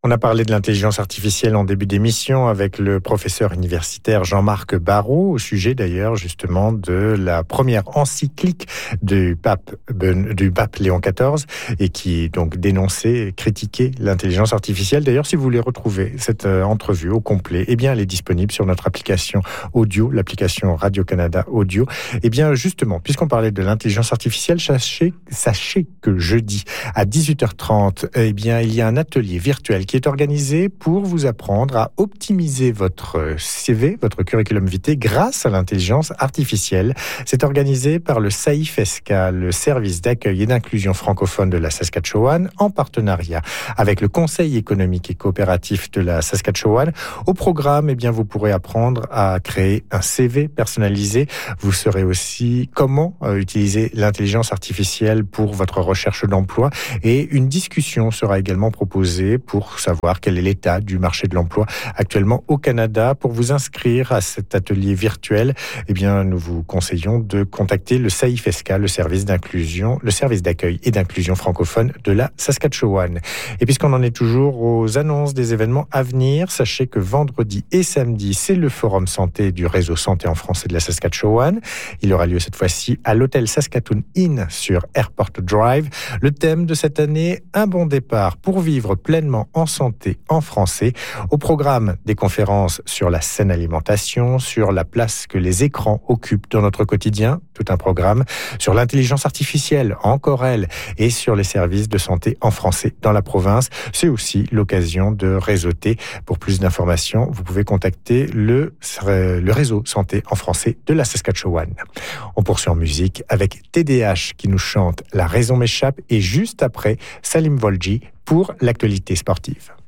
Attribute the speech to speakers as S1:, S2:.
S1: On a parlé de l'intelligence artificielle en début d'émission avec le professeur universitaire Jean-Marc Barrault, au sujet d'ailleurs justement de la première encyclique du pape Léon XIV et qui donc dénonçait et critiquait l'intelligence artificielle. D'ailleurs, si vous voulez retrouver cette entrevue au complet, eh bien elle est disponible sur notre application audio, l'application Radio-Canada Audio. Eh bien justement, puisqu'on parlait de l'intelligence artificielle, sachez que jeudi à 18h30, eh bien il y a un atelier virtuel qui est organisé pour vous apprendre à optimiser votre CV, votre curriculum vitae, grâce à l'intelligence artificielle. C'est organisé par le SAIF-SK, le service d'accueil et d'inclusion francophone de la Saskatchewan, en partenariat avec le Conseil économique et coopératif de la Saskatchewan. Au programme, eh bien, vous pourrez apprendre à créer un CV personnalisé. Vous saurez aussi comment utiliser l'intelligence artificielle pour votre recherche d'emploi, et une discussion sera également proposée pour savoir quel est l'état du marché de l'emploi actuellement au Canada. Pour vous inscrire à cet atelier virtuel, eh bien, nous vous conseillons de contacter le SAIF-SK, le service d'accueil et d'inclusion francophone de la Saskatchewan. Et puisqu'on en est toujours aux annonces des événements à venir, sachez que vendredi et samedi, c'est le Forum Santé du réseau Santé en français de la Saskatchewan. Il aura lieu cette fois-ci à l'hôtel Saskatoon Inn sur Airport Drive. Le thème de cette année, un bon départ pour vivre pleinement en santé en français. Au programme, des conférences sur la saine alimentation, sur la place que les écrans occupent dans notre quotidien, tout un programme, sur l'intelligence artificielle, encore elle, et sur les services de santé en français dans la province. C'est aussi l'occasion de réseauter. Pour plus d'informations, vous pouvez contacter le réseau santé en français de la Saskatchewan. On poursuit en musique avec TDH qui nous chante La raison m'échappe, et juste après, Salim Volji pour l'actualité sportive.